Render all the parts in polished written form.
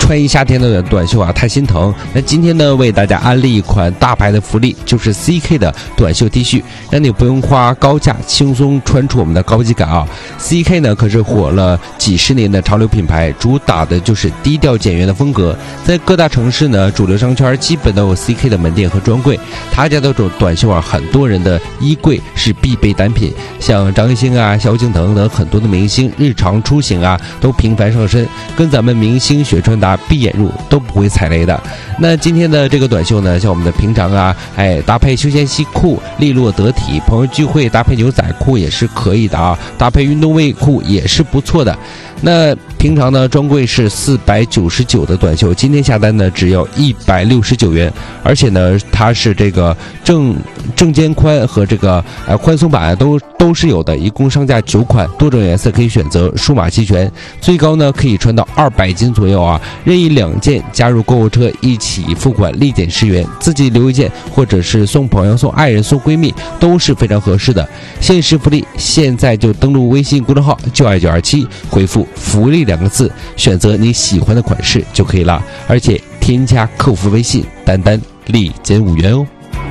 穿一夏天的短袖啊，太心疼。那今天呢，为大家安利一款大牌的福利，就是 CK 的短袖 T 恤，让你不用花高价，轻松穿出我们的高级感啊。CK 呢可是火了几十年的潮流品牌，主打的就是低调简约的风格。在各大城市呢，主流商圈基本都有 CK 的门店和专柜。他家的短袖啊，很多人的衣柜是必备单品，像张艺兴啊、萧敬腾等很多的明星，日常出行啊都频繁上身，跟咱们明星学穿搭闭眼入都不会踩雷的。那今天的这个短袖呢，像我们的平常啊，搭配休闲西裤利落得体，朋友聚会搭配牛仔裤也是可以的啊，搭配运动卫裤也是不错的。那平常呢，专柜是499的短袖，今天下单呢只要169元，而且呢它是这个正肩宽和这个宽松版都是有的，一共上架9款，多种颜色可以选择，数码齐全，最高呢可以穿到200斤左右啊，任意2件加入购物车一起付款，立减10元，自己留一件或者是送朋友、送爱人、送闺蜜都是非常合适的。限时福利，现在就登录微信公众号就爱927，回复福利2个字，选择你喜欢的款式就可以了，而且添加客服微信丹丹立减5元哦。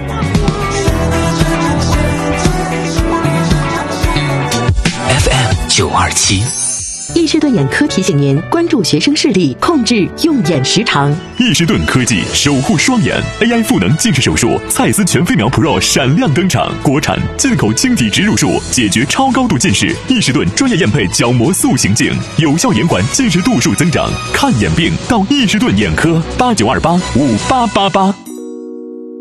FM 927。 易士顿眼科提醒您关注学生视力，控制用眼时长。 易士顿科技守护双眼 AI 赋能近视手术，蔡司全飞秒 Pro 闪亮登场，国产进口晶体植入术，解决超高度近视。易士顿专业验配角膜塑形镜，有效延缓近视度数增长。看眼病到易士顿眼科，89285888。